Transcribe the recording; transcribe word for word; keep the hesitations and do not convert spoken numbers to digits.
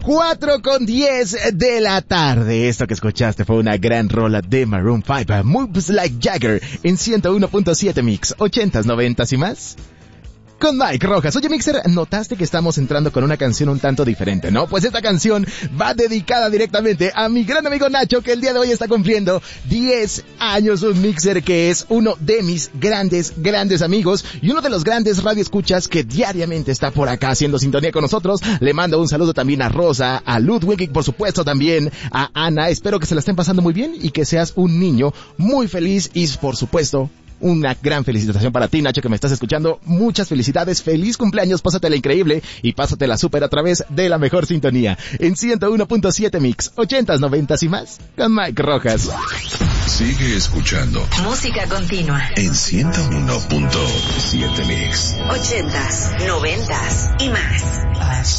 cuatro con diez de la tarde. Esto que escuchaste fue una gran rola de Maroon cinco, Moves Like Jagger, en ciento uno punto siete Mix, ochentas, noventas y más. Con Mike Rojas. Oye, Mixer, notaste que estamos entrando con una canción un tanto diferente, ¿no? Pues esta canción va dedicada directamente a mi gran amigo Nacho, que el día de hoy está cumpliendo diez años, un Mixer que es uno de mis grandes, grandes amigos y uno de los grandes radioescuchas que diariamente está por acá haciendo sintonía con nosotros. Le mando un saludo también a Rosa, a Ludwig y por supuesto también a Ana. Espero que se la estén pasando muy bien y que seas un niño muy feliz y por supuesto una gran felicitación para ti, Nacho, que me estás escuchando. Muchas felicidades, feliz cumpleaños, pásatela increíble y pásatela súper a través de la mejor sintonía. En ciento uno punto siete Mix, ochentas, noventas y más, con Mike Rojas. Sigue escuchando música continua en ciento uno punto siete Mix, ochentas, noventas y más.